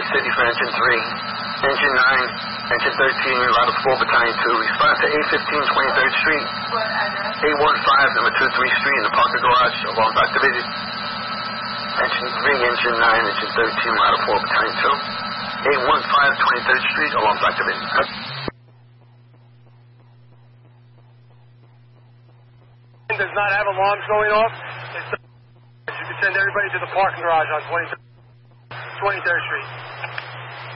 City for Engine 3. Engine 9, Engine 13, Ladder 4, Battalion 2. Respond to A15, 23rd Street. A15, number 23 Street in the parking garage. Alarms activated. Engine 3, Engine 9, Engine 13, Ladder 4, Battalion 2. A15, 23rd Street. Alarms activated. Does not have alarms going off. You can send everybody to the parking garage on 23rd Street.